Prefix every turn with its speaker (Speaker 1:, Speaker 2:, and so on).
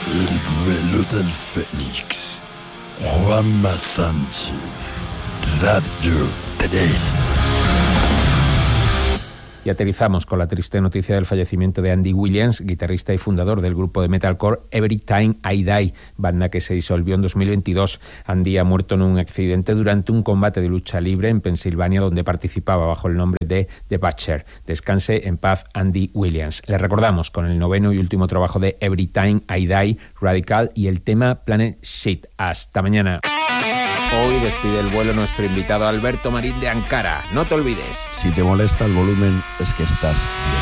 Speaker 1: El vuelo del Fénix. Juanma Sánchez, Radio 3.
Speaker 2: Y aterrizamos con la triste noticia del fallecimiento de Andy Williams, guitarrista y fundador del grupo de metalcore Every Time I Die, banda que se disolvió en 2022. Andy ha muerto en un accidente durante un combate de lucha libre en Pensilvania, donde participaba bajo el nombre de The Butcher. Descanse en paz, Andy Williams. Le recordamos con el noveno y último trabajo de Every Time I Die, Radical, y el tema Planet Shit. Hasta mañana. Hoy despide el vuelo nuestro invitado Alberto Marín de Ankara. No te olvides.
Speaker 1: Si te molesta el volumen, es que estás bien.